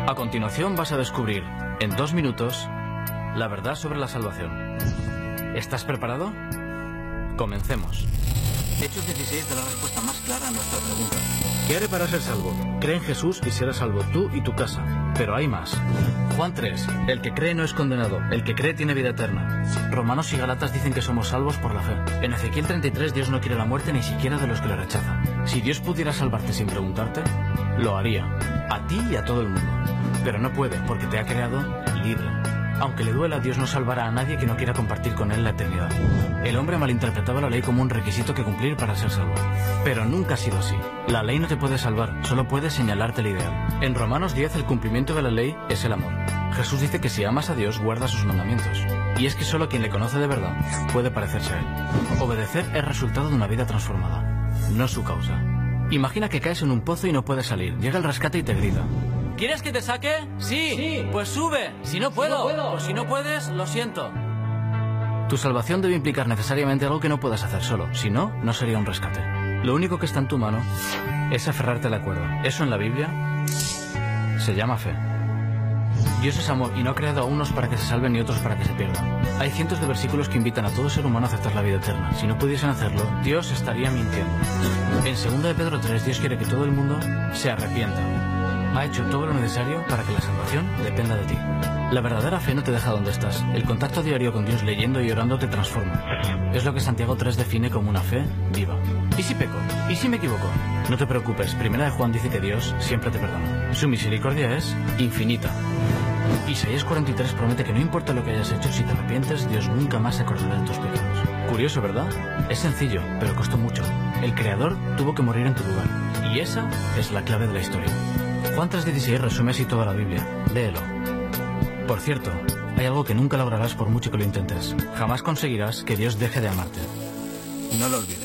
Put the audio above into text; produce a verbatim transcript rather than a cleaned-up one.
A continuación vas a descubrir, en dos minutos, la verdad sobre la salvación. ¿Estás preparado? Comencemos. Hechos dieciséis da la respuesta más clara a nuestra pregunta. ¿Qué haré para ser salvo? Cree en Jesús y serás salvo tú y tu casa. Pero hay más. Juan tres. El que cree no es condenado. El que cree tiene vida eterna. Romanos y Galatas dicen que somos salvos por la fe. En Ezequiel treinta y tres Dios no quiere la muerte ni siquiera de los que le rechazan. Si Dios pudiera salvarte sin preguntarte, lo haría. A ti y a todo el mundo. Pero no puede porque te ha creado libre. Aunque le duela, Dios no salvará a nadie que no quiera compartir con él la eternidad. El hombre malinterpretaba la ley como un requisito que cumplir para ser salvo. Pero nunca ha sido así. La ley no te puede salvar, solo puede señalarte el ideal. En Romanos diez, el cumplimiento de la ley es el amor. Jesús dice que si amas a Dios, guarda sus mandamientos. Y es que solo quien le conoce de verdad puede parecerse a él. Obedecer es resultado de una vida transformada, no su causa. Imagina que caes en un pozo y no puedes salir. Llega el rescate y te grita: ¿quieres que te saque? Sí. sí. Pues sube. Si no puedo. Si no puedo. O si no puedes, lo siento. Tu salvación debe implicar necesariamente algo que no puedas hacer solo. Si no, no sería un rescate. Lo único que está en tu mano es aferrarte a la cuerda. Eso en la Biblia se llama fe. Dios es amor y no ha creado a unos para que se salven y otros para que se pierdan. Hay cientos de versículos que invitan a todo ser humano a aceptar la vida eterna. Si no pudiesen hacerlo, Dios estaría mintiendo. En segunda de Pedro tres, Dios quiere que todo el mundo se arrepienta. Ha hecho todo lo necesario para que la salvación dependa de ti. La verdadera fe no te deja donde estás. El contacto diario con Dios leyendo y orando te transforma. Es lo que Santiago tres define como una fe viva. ¿Y si peco? ¿Y si me equivoco? No te preocupes, Primera de Juan dice que Dios siempre te perdona. Su misericordia es infinita. Isaías cuarenta y tres promete que no importa lo que hayas hecho, si te arrepientes, Dios nunca más se acordará de tus pecados. Curioso, ¿verdad? Es sencillo, pero costó mucho. El Creador tuvo que morir en tu lugar. Y esa es la clave de la historia. Juan tres dieciséis resume así toda la Biblia. Léelo. Por cierto, hay algo que nunca lograrás por mucho que lo intentes. Jamás conseguirás que Dios deje de amarte. No lo olvides.